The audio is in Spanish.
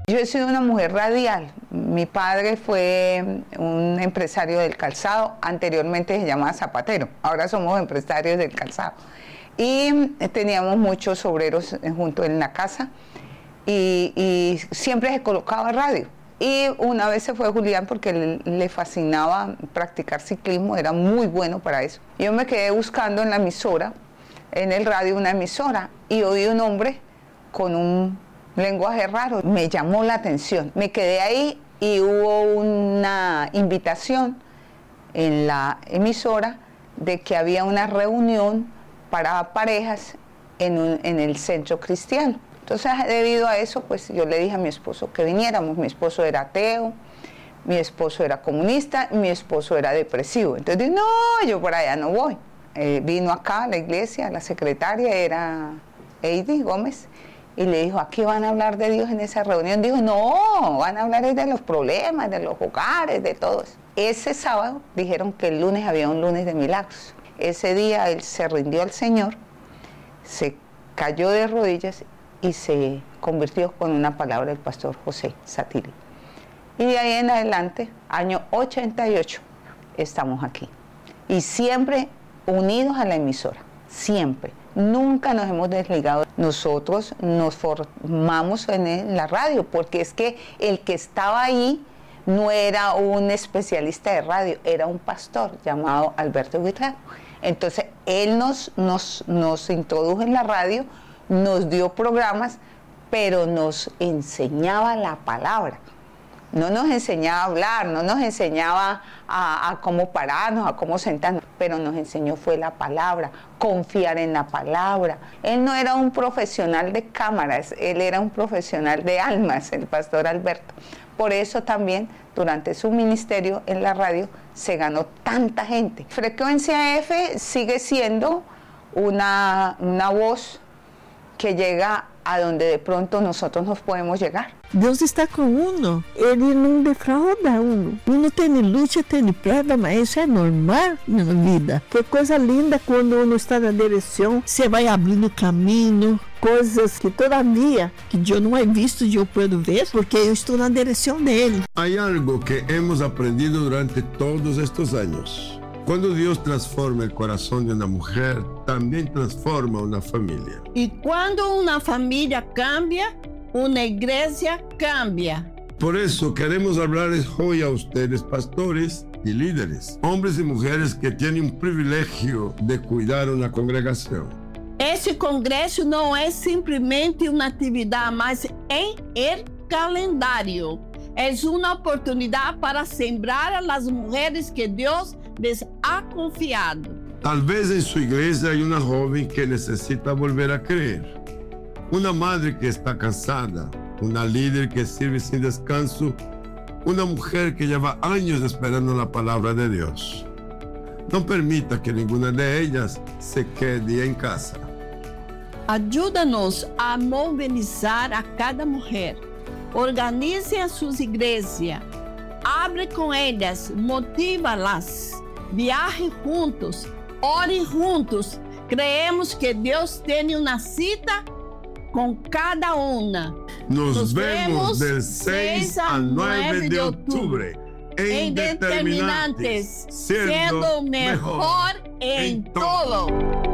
Yo he sido una mujer radial. Mi padre fue un empresario del calzado, anteriormente se llamaba zapatero, ahora somos empresarios del calzado. Y teníamos muchos obreros juntos en la casa y siempre se colocaba radio. Y una vez se fue Julián porque le fascinaba practicar ciclismo, era muy bueno para eso. Yo me quedé buscando en la emisora, en el radio, una emisora, y oí un hombre con un lenguaje raro. Me llamó la atención. Me quedé ahí y hubo una invitación en la emisora de que había una reunión para parejas en el centro cristiano. Entonces, debido a eso, pues yo le dije a mi esposo que viniéramos. Mi esposo era ateo, mi esposo era comunista, y mi esposo era depresivo. Entonces dije, no, yo por allá no voy. Vino acá a la iglesia, la secretaria era Heidi Gómez, y le dijo, ¿aquí van a hablar de Dios en esa reunión? Dijo, no, van a hablar de los problemas, de los hogares, de todo eso. Ese sábado dijeron que el lunes había un lunes de milagros. Ese día él se rindió al Señor, se cayó de rodillas y se convirtió con una palabra del pastor José Satiri. Y de ahí en adelante, año 88, estamos aquí. Y siempre unidos a la emisora, siempre. Nunca nos hemos desligado. Nosotros nos formamos en la radio, porque es que el que estaba ahí no era un especialista de radio, era un pastor llamado Alberto Guitrao. Entonces, él nos introdujo en la radio, nos dio programas, pero nos enseñaba la palabra. No nos enseñaba a hablar, no nos enseñaba a cómo pararnos, a cómo sentarnos, pero nos enseñó fue la palabra, confiar en la palabra. Él no era un profesional de cámaras, él era un profesional de almas, el pastor Alberto. Por eso también, durante su ministerio en la radio, se ganó tanta gente. Frecuencia F sigue siendo una voz que llega a donde de pronto nosotros nos podemos llegar. Deus está com uno, ele não defrauda uno. Uno tem luta, tem prova, mas isso é normal na vida. Que coisa linda quando uno está na direção, você vai abrindo caminho, coisas que todavia que eu não he visto, eu puedo ver, porque eu estou na direção dele. Há algo que hemos aprendido durante todos estos años. Cuando Dios transforma el corazón de una mujer, también transforma una familia. Y cuando una familia cambia, una iglesia cambia. Por eso queremos hablarles hoy a ustedes, pastores y líderes, hombres y mujeres que tienen un privilegio de cuidar una congregación. Esse congresso não é simplesmente uma atividade, mas em el calendário. É uma oportunidade para sembrar as mulheres que Deus les ha confiado. Tal vez en su iglesia hay una joven que necesita volver a creer, una madre que está cansada, una líder que sirve sin descanso, una mujer que lleva años esperando la palabra de Dios. No permita que ninguna de ellas se quede en casa. Ajuda-nos a mobilizar a cada mulher. Organize as suas igrejas. Abre com elas, motiva-las. Viaje juntos, ore juntos. Creemos que Deus tem uma cita com cada uma. Nos vemos del 6 al 9 de octubre en Determinantes, siendo mejor en todo.